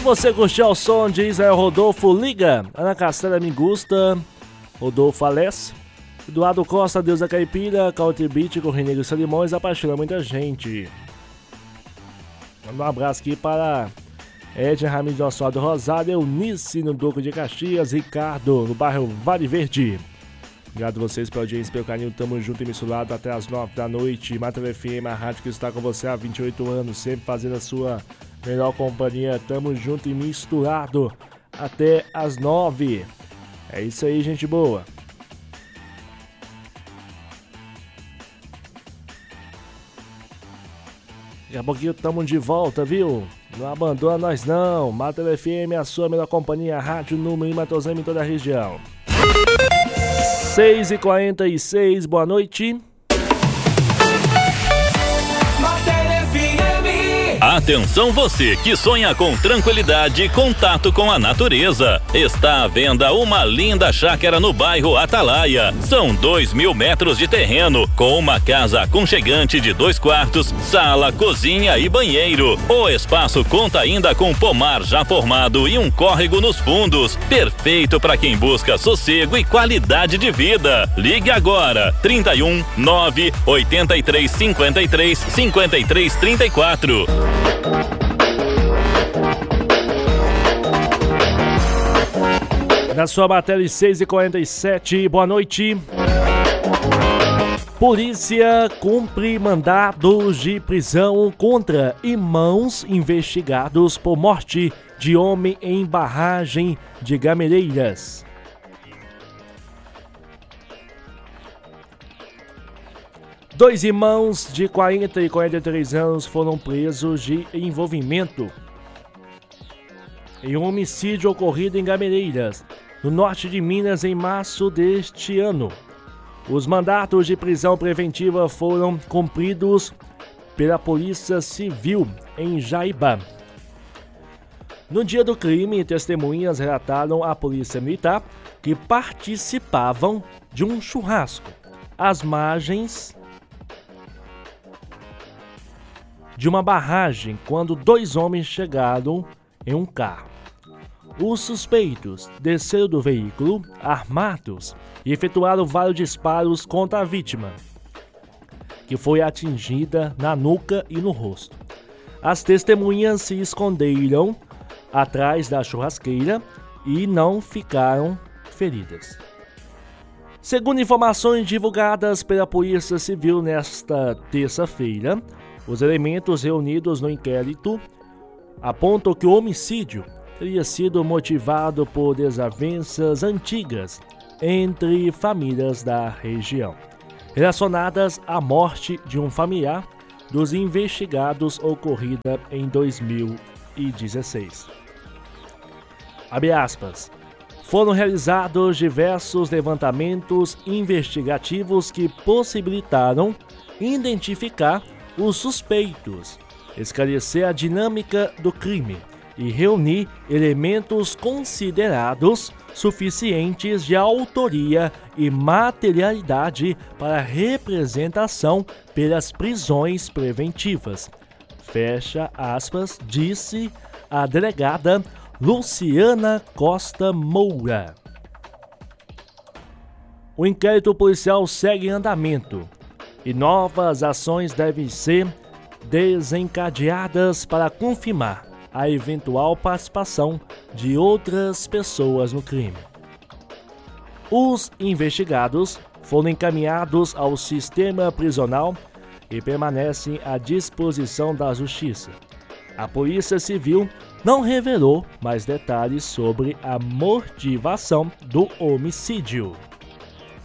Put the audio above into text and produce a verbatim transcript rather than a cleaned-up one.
você curtiu o som de Israel Rodolfo, Liga, Ana Castela Mingusta, Rodolfo Aless, Eduardo Costa, Deus da Caipira, Country Beat, Corrinegro Salimões, apaixona muita gente. Manda um abraço aqui para Edna Ramires do Oswaldo Rosário, Eunice no Duque de Caxias, Ricardo no bairro Vale Verde. Obrigado a vocês pela audiência, pelo carinho, tamo junto e misturado até as nove da noite. Mater F M, a rádio que está com você há vinte e oito anos, sempre fazendo a sua melhor companhia. Tamo junto e misturado até as nove. É isso aí, gente boa. Daqui a pouquinho tamo de volta, viu? Não abandona nós não. Mater F M, a sua melhor companhia, a rádio número em Matosama em toda a região. seis e quarenta e seis, boa noite. Atenção você que sonha com tranquilidade e contato com a natureza. Está à venda uma linda chácara no bairro Atalaia. São dois mil metros de terreno, com uma casa aconchegante de dois quartos, sala, cozinha e banheiro. O espaço conta ainda com pomar já formado e um córrego nos fundos. Perfeito para quem busca sossego e qualidade de vida. Ligue agora, trinta e um, nove, oitenta e três, cinquenta e três, cinquenta e três, trinta e quatro. Na sua matéria seis e quarenta e sete, boa noite. Polícia cumpre mandados de prisão contra irmãos investigados por morte de homem em barragem de Gameleiras. Dois irmãos de quarenta e quarenta e três anos foram presos de envolvimento em um homicídio ocorrido em Gameleiras, no norte de Minas, em março deste ano. Os mandatos de prisão preventiva foram cumpridos pela Polícia Civil em Jaíba. No dia do crime, testemunhas relataram à Polícia Militar que participavam de um churrasco às margens de uma barragem quando dois homens chegaram em um carro. Os suspeitos desceram do veículo armados e efetuaram vários disparos contra a vítima, que foi atingida na nuca e no rosto. As testemunhas se esconderam atrás da churrasqueira e não ficaram feridas. Segundo informações divulgadas pela Polícia Civil nesta terça-feira, os elementos reunidos no inquérito apontam que o homicídio teria sido motivado por desavenças antigas entre famílias da região, relacionadas à morte de um familiar dos investigados ocorrida em dois mil e dezesseis. Abre aspas. Foram realizados diversos levantamentos investigativos que possibilitaram identificar os suspeitos, esclarecer a dinâmica do crime e reunir elementos considerados suficientes de autoria e materialidade para representação pelas prisões preventivas. Fecha aspas, disse a delegada Luciana Costa Moura. O inquérito policial segue em andamento e novas ações devem ser desencadeadas para confirmar a eventual participação de outras pessoas no crime. Os investigados foram encaminhados ao sistema prisional e permanecem à disposição da Justiça. A Polícia Civil não revelou mais detalhes sobre a motivação do homicídio.